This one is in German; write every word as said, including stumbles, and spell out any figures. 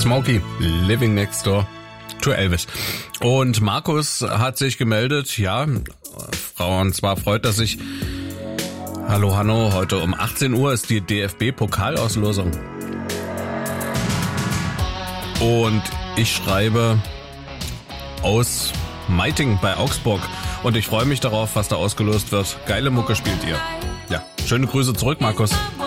Smokey, Living Next Door to Elvis. Und Markus hat sich gemeldet, ja, Frau, und zwar freut er sich. Hallo Hanno, heute um achtzehn Uhr ist die D F B-Pokalauslosung. Und ich schreibe aus Meiting bei Augsburg. Und ich freue mich darauf, was da ausgelost wird. Geile Mucke spielt ihr. Ja, schöne Grüße zurück, Markus.